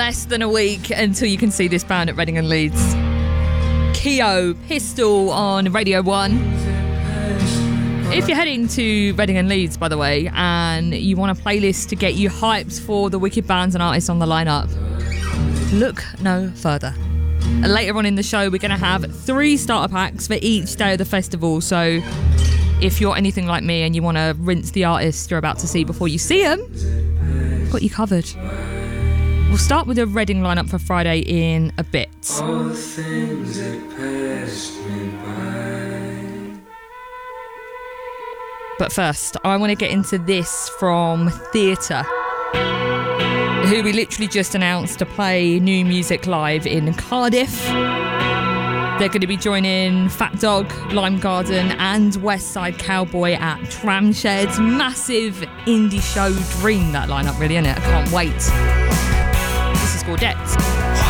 less than a week until you can see this band at Reading and Leeds. Keo, Pistol on Radio 1. If you're heading to Reading and Leeds, by the way, and you want a playlist to get you hyped for the wicked bands and artists on the lineup, look no further. Later on in the show, we're going to have 3 starter packs for each day of the festival. So if you're anything like me and you want to rinse the artists you're about to see before you see them, got you covered. We'll start with a Reading lineup for Friday in a bit. All the things that passed me by. But first, I want to get into this from Theatre, who we literally just announced to play new music live in Cardiff. They're going to be joining Fat Dog, Lime Garden and West Side Cowboy at Tramshed. Massive indie show dream, that lineup, really, isn't it? I can't wait. This is Gaudette.